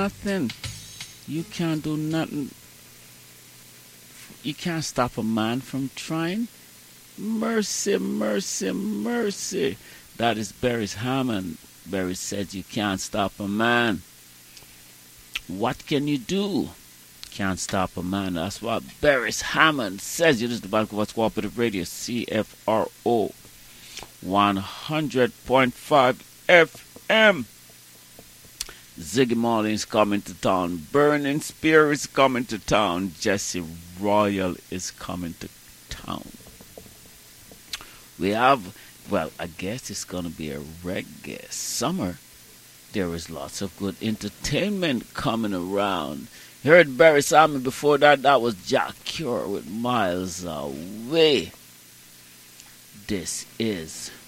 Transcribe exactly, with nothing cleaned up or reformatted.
nothing. You can't do nothing. You can't stop a man from trying. Mercy, mercy, mercy. That is Barry Hammond. Barry says you can't stop a man. What can you do? Can't stop a man. That's what Barry Hammond says. You listen to Vancouver's Cooperative Radio, C F R O, one hundred point five F M. Ziggy Marley is coming to town. Burning Spear is coming to town. Jesse Royal is coming to town. We have, well, I guess it's going to be a reggae summer. There is lots of good entertainment coming around. You heard Barry Simon before that. That was Jack Cure with Miles Away. This is